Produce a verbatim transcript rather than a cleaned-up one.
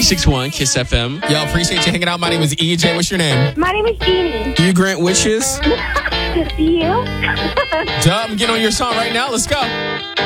six one KISS F M. Yo, appreciate you hanging out. My name is E J. What's your name? My name is Jeannie. Do you grant wishes? You? Duh, I'm getting on your song right now. Let's go.